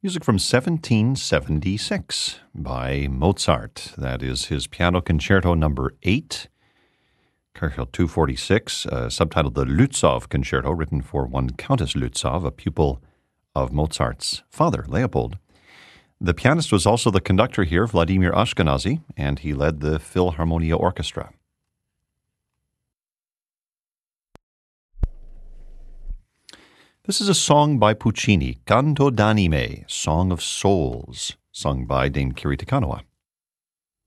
Music from 1776 by Mozart. That is his Piano Concerto number 8, Köchel 246, subtitled the Lützow Concerto, written for one Countess Lützow, a pupil of Mozart's father, Leopold. The pianist was also the conductor here, Vladimir Ashkenazy, and he led the Philharmonia Orchestra. This is a song by Puccini, Canto d'Anime, Song of Souls, sung by Dame Kiri Te Kanawa.